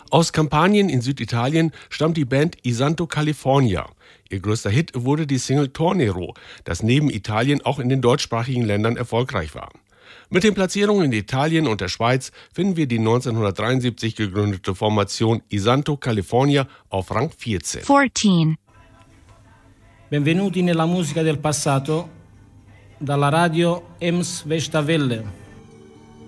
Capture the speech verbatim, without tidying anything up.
Aus Kampanien in Süditalien stammt die Band I Santo California. Ihr größter Hit wurde die Single Tornero, das neben Italien auch in den deutschsprachigen Ländern erfolgreich war. Mit den Platzierungen in Italien und der Schweiz finden wir die neunzehnhundertdreiundsiebzig gegründete Formation I Santo California auf Rang vierzehn. fourteen. Benvenuti nella musica del passato, dalla radio Ems Vestavelle.